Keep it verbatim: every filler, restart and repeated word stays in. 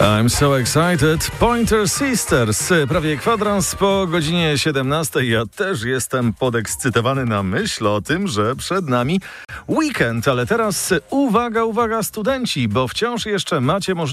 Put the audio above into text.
I'm so excited. Pointer Sisters. Prawie kwadrans po godzinie siedemnastej. Ja też jestem podekscytowany na myśl o tym, że przed nami weekend. Ale teraz uwaga, uwaga studenci, bo wciąż jeszcze macie możliwość